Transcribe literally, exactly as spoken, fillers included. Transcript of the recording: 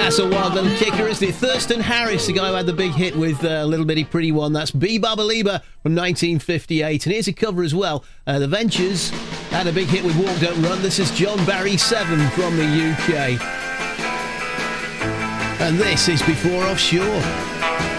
That's a wild little kicker, isn't it? Thurston Harris, the guy who had the big hit with uh, a Little Bitty Pretty One. That's Bee Baba Liba from nineteen fifty-eight. And here's a cover as well. Uh, the Ventures had a big hit with Walk Don't Run. This is John Barry seven from the U K. And this is Before Offshore.